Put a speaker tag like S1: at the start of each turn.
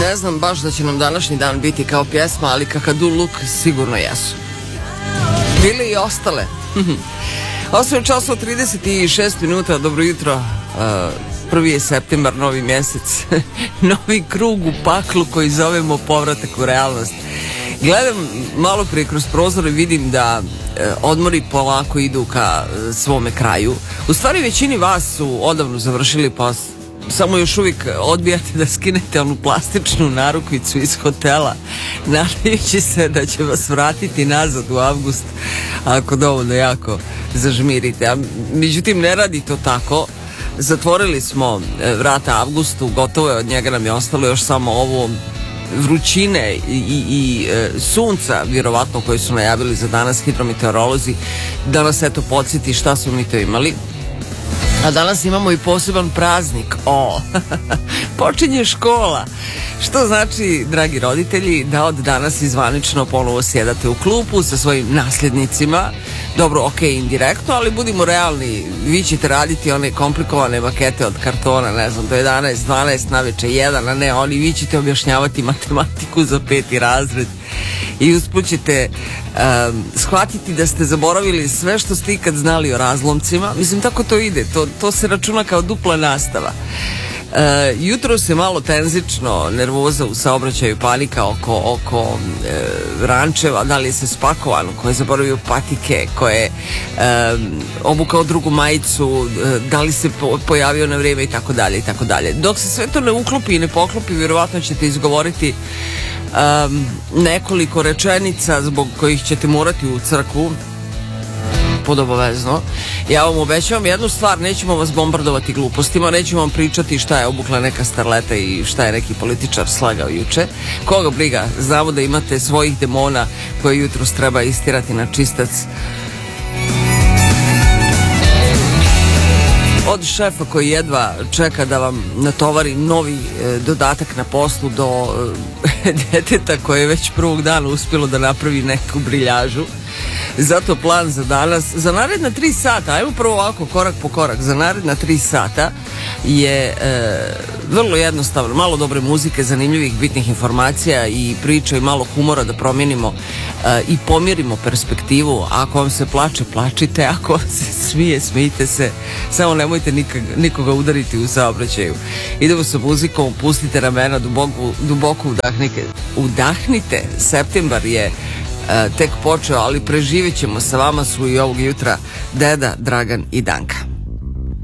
S1: ne znam baš da će nam današnji dan biti kao pjesma, ali Kakadu Luk sigurno jesu. Bili i ostale. 8 časova 36 minuta, dobro jutro. 1. je septembar, novi mjesec, novi krug u paklu koji zovemo povratak u realnost. Gledam malo prije kroz prozor i vidim da odmori polako idu ka svome kraju. U stvari većini vas su odavno završili, pa samo još uvijek odbijate da skinete onu plastičnu narukvicu iz hotela, nadajući se da će vas vratiti nazad u avgust ako dovoljno jako zažmirite. Međutim, ne radi to tako. Zatvorili smo vrata avgustu, gotovo je, od njega nam je ostalo još samo ovo vrućine i sunca, vjerovatno, koji su najavili za danas hidrometeorolozi, da nas eto podsjeti šta su mi to imali. A danas imamo i poseban praznik. Počinje škola. Što znači, dragi roditelji, da od danas zvanično ponovo sjedate u klupu sa svojim nasljednicima. Dobro, ok, indirektno, ali budimo realni. Vi ćete raditi one komplikovane makete od kartona, ne znam, do 11, 12, naveče 1, a ne oni. Vi ćete objašnjavati matematiku za 5. razred. I usput ćete shvatiti da ste zaboravili sve što ste ikad znali o razlomcima. Mislim, tako to ide. To se računa kao dupla nastava. Jutro se malo tenzično, nervoza u saobraćaju, panika oko rančeva, da li je se spakovano, ko je zaboravio patike, ko je obukao drugu majicu, da li se pojavio na vrijeme i tako dalje i tako dalje. Dok se sve to ne uklopi i ne poklopi, vjerovatno ćete izgovoriti nekoliko rečenica zbog kojih ćete morati u crkvu podobavezno. Ja vam obećavam jednu stvar, nećemo vas bombardovati glupostima, nećemo vam pričati šta je obukla neka starleta i šta je neki političar slagao juče. Koga briga, znamo da imate svojih demona koje jutros treba istirati na čistac. Od šefa koji jedva čeka da vam natovari novi dodatak na poslu, do djeteta koje je već prvog dana uspjelo da napravi neku briljažu. Zato plan za danas, za naredna 3 sata, ajmo prvo ovako korak po korak, za naredna 3 sata je vrlo jednostavno, malo dobre muzike, zanimljivih, bitnih informacija i priča i malo humora da promijenimo i pomjerimo perspektivu. Ako vam se plače, plačite, ako vam se smije, smijte se, samo nemojte nikoga udariti u saobraćaju. Idemo sa muzikom, pustite ramena, duboko udahnite. Septembar je tek počeo, ali preživjet ćemo. Sa vama su i ovog jutra Deda, Dragan i Danka.